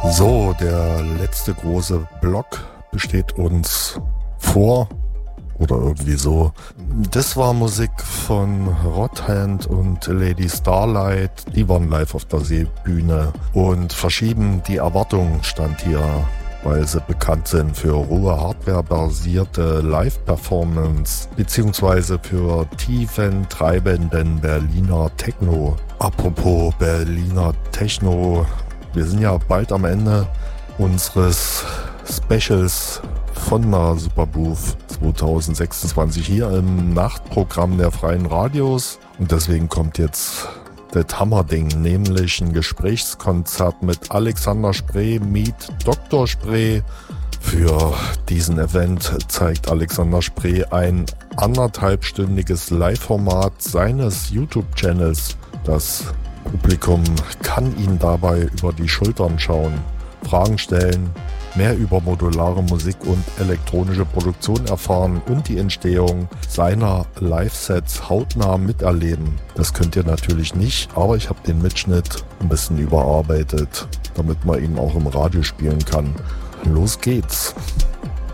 So, der letzte große Block besteht uns vor oder irgendwie so. Das war Musik von Rodhand und Lady Starlight. Die waren live auf der Seebühne und Verschieben die Erwartung stand hier, weil sie bekannt sind für rohe Hardware-basierte Live-Performance beziehungsweise für tiefen, treibenden Berliner Techno. Apropos Berliner Techno, wir sind ja bald am Ende unseres Specials von der Superbooth 2026 hier im Nachtprogramm der Freien Radios. Und deswegen kommt jetzt das Hammerding, nämlich ein Gesprächskonzert mit Alexander Spree meet Dr. Spree. Für diesen Event zeigt Alexander Spree ein 1,5-stündiges Live-Format seines YouTube-Channels. Das Publikum kann ihn dabei über die Schultern schauen, Fragen stellen, mehr über modulare Musik und elektronische Produktion erfahren und die Entstehung seiner Live-Sets hautnah miterleben. Das könnt ihr natürlich nicht, aber ich habe den Mitschnitt ein bisschen überarbeitet, damit man ihn auch im Radio spielen kann. Los geht's!